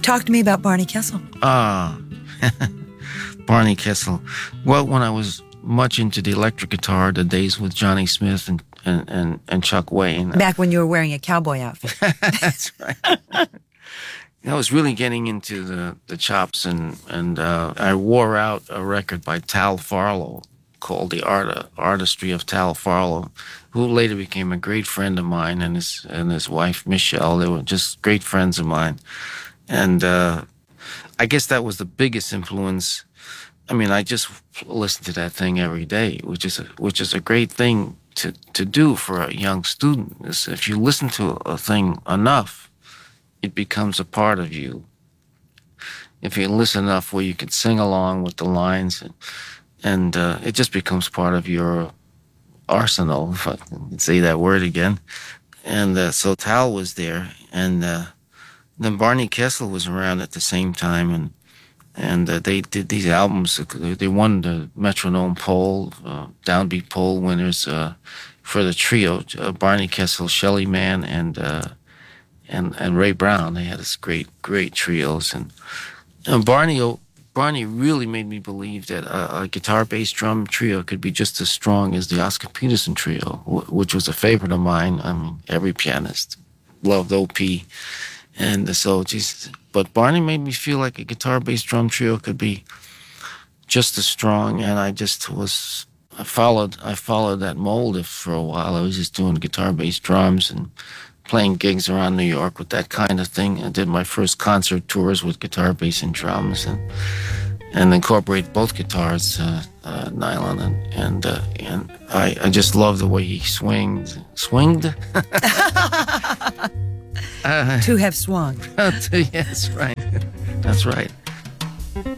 Talk to me about Barney Kessel. Barney Kessel. Well, when I was much into the electric guitar, the days with Johnny Smith and Chuck Wayne. Back when you were wearing a cowboy outfit. That's right. I was really getting into the chops, and I wore out a record by Tal Farlow called The Artistry of Tal Farlow, who later became a great friend of mine, and his wife, Michelle. They were just great friends of mine. And I guess that was the biggest influence. I mean, I just listen to that thing every day, which is a great thing to do for a young student. Is if you listen to a thing enough, it becomes a part of you. If you listen enough where you can sing along with the lines, and it just becomes part of your arsenal, if I can say that word again. And so Tal was there, and then Barney Kessel was around at the same time, and they did these albums. They won the Metronome Poll, Downbeat Poll winners for the trio, Barney Kessel, Shelly Manne, and Ray Brown. They had this great trios, and Barney really made me believe that a guitar, bass, drum trio could be just as strong as the Oscar Peterson trio, which was a favorite of mine. I mean, every pianist loved OP. And so, but Barney made me feel like a guitar, bass, drum trio could be just as strong. And I followed that mold for a while. I was just doing guitar, bass, drums, and playing gigs around New York with that kind of thing. I did my first concert tours with guitar, bass, and drums, and incorporate both guitars, nylon, and I just love the way he swinged. To have swung. Yes, right. That's right.